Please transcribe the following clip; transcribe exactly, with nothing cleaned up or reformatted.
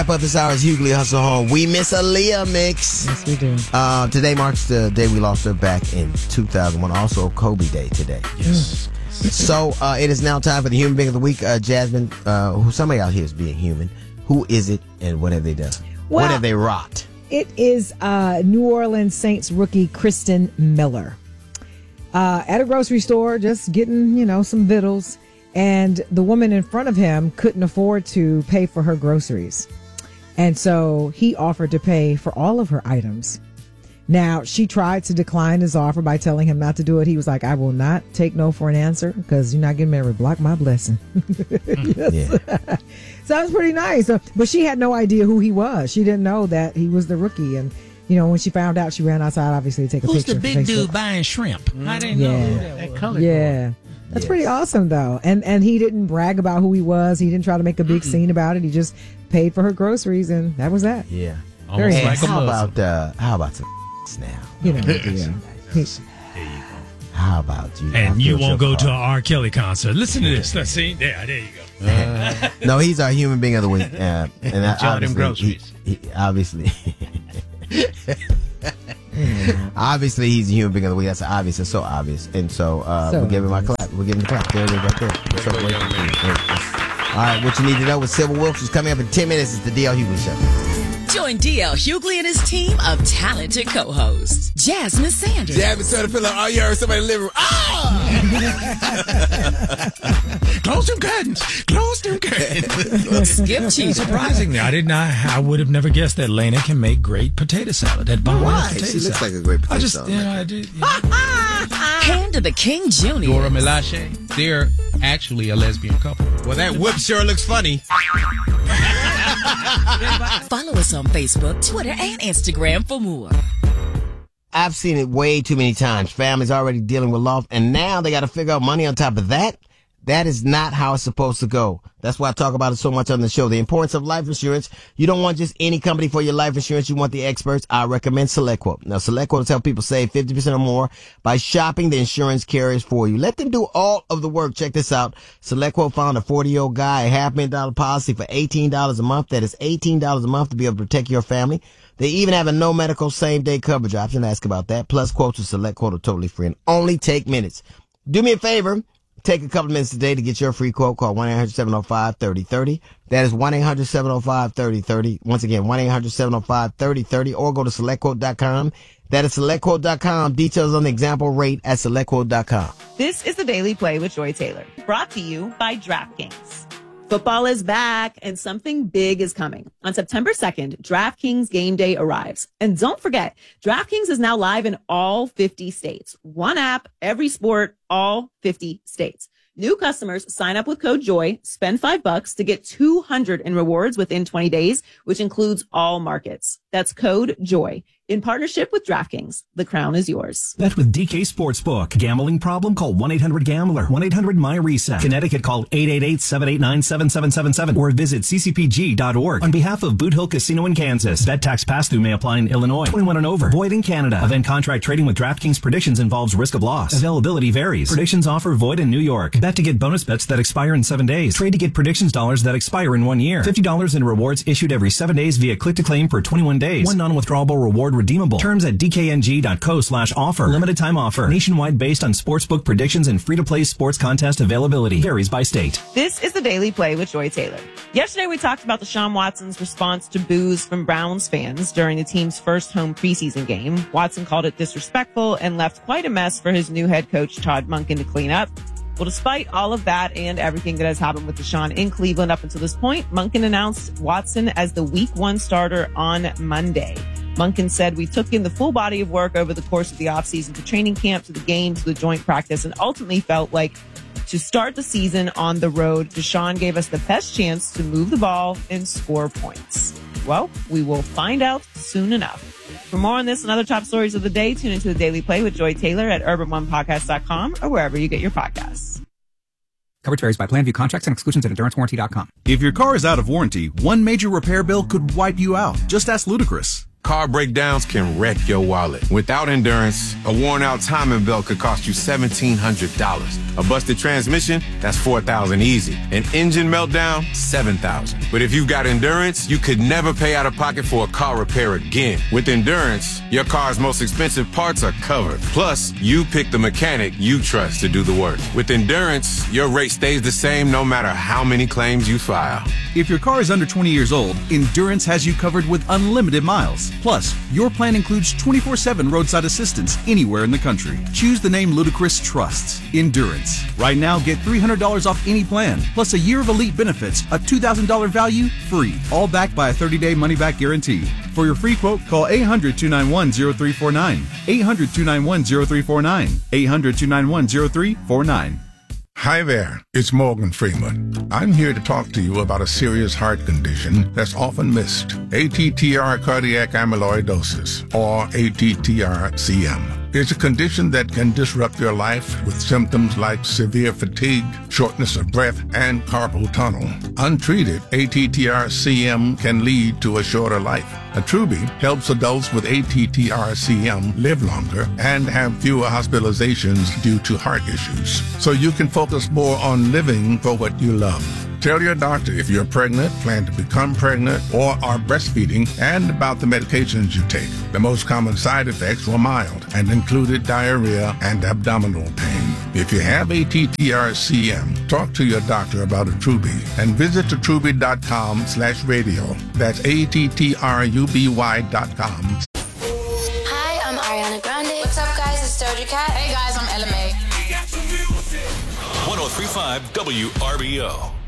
Wrap up this hour's Hughley Hustle Home. We miss Aaliyah mix. Yes, we do. Uh, today marks the day we lost her back in two thousand one. Also, Kobe Day today. Yes. So uh, it is now time for the Human Being of the Week. Uh, Jasmine, uh, who somebody out here is being human. Who is it, and what have they done? Well, what have they wrought? It is uh, New Orleans Saints rookie Kristen Miller. Uh, at a grocery store, just getting, you know, some vittles. And the woman in front of him couldn't afford to pay for her groceries. And so he offered to pay for all of her items. Now, she tried to decline his offer by telling him not to do it. He was like, I will not take no for an answer because you're not getting married. Block my blessing. Yes. Yeah. Sounds pretty nice. Uh, but she had no idea who he was. She didn't know that he was the rookie. And, you know, when she found out, she ran outside, obviously, to take a Who's picture. Who's the big dude buying shrimp? Mm. I didn't yeah. know who that, that color. Yeah. That's yes. pretty awesome, though. And and he didn't brag about who he was. He didn't try to make a big mm-hmm. scene about it. He just paid for her groceries, and that was that. Yeah. Very Almost nice. like how about uh, how about some now? You know, yeah. There you go. How about you? And you won't go to an R. Kelly concert. Listen to this. Let's see. There, there you go. Uh, no, he's our Human Being of the Week. Uh, and obviously, groceries. He, he, obviously. Obviously, he's a Human Being of the Week. That's obvious. It's so obvious. And so, uh, so we'll give him a clap. We'll give him a clap. There it is right there. So, all right, what you need to know with Sybil Wilkes is coming up in ten minutes. It's the D L Hughley Show. Join D L Hughley and his team of talented co-hosts. Jasmine Sanders. Jasmine started to feel like, oh, you heard somebody in the living room. Ah! Close them curtains. Close them curtains. Skip Cheetah. Surprisingly, I did not. I would have never guessed that Lena can make great potato salad. That bomb Why? potato She looks salad. like a great potato I just, salad. you know, I did. Yeah. Hand to the King Junior. Dora Milaje. They're actually a lesbian couple. Well, that whip sure looks funny. Follow us on Facebook, Twitter, and Instagram for more. I've seen it way too many times. Families already dealing with loss, and now they got to figure out money on top of that. That is not how it's supposed to go. That's why I talk about it so much on the show. The importance of life insurance. You don't want just any company for your life insurance. You want the experts. I recommend SelectQuote. Now, SelectQuote helps people save fifty percent or more by shopping the insurance carriers for you. Let them do all of the work. Check this out. SelectQuote found a forty-year-old guy a half million dollar policy for eighteen dollars a month. That is eighteen dollars a month to be able to protect your family. They even have a no medical same day coverage option. Ask about that. Plus, quotes with SelectQuote are totally free and only take minutes. Do me a favor. Take a couple of minutes today to get your free quote. Call one eight hundred seven oh five thirty thirty. That is one eight hundred seven oh five thirty thirty. Once again, one eight hundred seven oh five thirty thirty, or go to select quote dot com. That is select quote dot com. Details on the example rate at select quote dot com. This is the Daily Play with Joy Taylor, brought to you by DraftKings. Football is back, and something big is coming. On September second, DraftKings Game Day arrives. And don't forget, DraftKings is now live in all fifty states. One app, every sport, all fifty states. New customers sign up with code JOY, spend five bucks to get two hundred in rewards within twenty days, which includes all markets. That's code JOY. In partnership with DraftKings, the crown is yours. Bet with D K Sportsbook. Gambling problem? Call one eight hundred gambler. one eight hundred my reset. Connecticut, call eight eight eight, seven eight nine, seven seven seven seven or visit c c p g dot org. On behalf of Boot Hill Casino in Kansas, bet tax pass-through may apply in Illinois. twenty-one and over. Void in Canada. Event contract trading with DraftKings Predictions involves risk of loss. Availability varies. Predictions offer void in New York. Bet to get bonus bets that expire in seven days. Trade to get predictions dollars that expire in one year. fifty dollars in rewards issued every seven days via click-to-claim for twenty-one days. One non-withdrawable reward redeemable. Terms at d k n g dot co slash offer. Limited time offer. Nationwide based on sportsbook predictions and free-to-play sports contest availability. Varies by state. This is the Daily Play with Joy Taylor. Yesterday, we talked about Deshaun Watson's response to boos from Browns fans during the team's first home preseason game. Watson called it disrespectful and left quite a mess for his new head coach, Todd Monken, to clean up. Well, despite all of that and everything that has happened with Deshaun in Cleveland up until this point, Monken announced Watson as the week one starter on Monday. Monken said, we took in the full body of work over the course of the offseason to training camp, to the game, to the joint practice, and ultimately felt like to start the season on the road, Deshaun gave us the best chance to move the ball and score points. Well, we will find out soon enough. For more on this and other top stories of the day, tune into the Daily Play with Joy Taylor at urban one podcast dot com or wherever you get your podcasts. Coverage varies by plan, view contracts and exclusions at endurance warranty dot com. If your car is out of warranty, one major repair bill could wipe you out. Just ask Ludacris. Car breakdowns can wreck your wallet. Without Endurance, a worn-out timing belt could cost you seventeen hundred dollars. A busted transmission, that's four thousand dollars easy. An engine meltdown, seven thousand dollars. But if you've got Endurance, you could never pay out of pocket for a car repair again. With Endurance, your car's most expensive parts are covered. Plus, you pick the mechanic you trust to do the work. With Endurance, your rate stays the same no matter how many claims you file. If your car is under twenty years old, Endurance has you covered with unlimited miles. Plus, your plan includes twenty-four seven roadside assistance anywhere in the country. Choose the name Ludacris trusts, Endurance. Right now, get three hundred dollars off any plan, plus a year of elite benefits, a two thousand dollars value, free. All backed by a thirty-day money-back guarantee. For your free quote, call eight hundred, two nine one, zero three four nine. eight hundred, two nine one, zero three four nine. eight hundred, two nine one, zero three four nine. Hi there, it's Morgan Freeman. I'm here to talk to you about a serious heart condition that's often missed, A T T R cardiac amyloidosis, or A T T R C M. It's a condition that can disrupt your life with symptoms like severe fatigue, shortness of breath, and carpal tunnel. Untreated, A T T R C M can lead to a shorter life. Attruby helps adults with A T T R C M live longer and have fewer hospitalizations due to heart issues, so you can focus more on living for what you love. Tell your doctor if you're pregnant, plan to become pregnant, or are breastfeeding, and about the medications you take. The most common side effects were mild and included diarrhea and abdominal pain. If you have A T T R C M, talk to your doctor about Attruby and visit attruby.com slash radio. That's A T T R U B Y dot com. Hi, I'm Ariana Grande. What's up, guys? It's Doja Cat. Hey, guys, I'm Ella Mai. one oh three point five W R B O.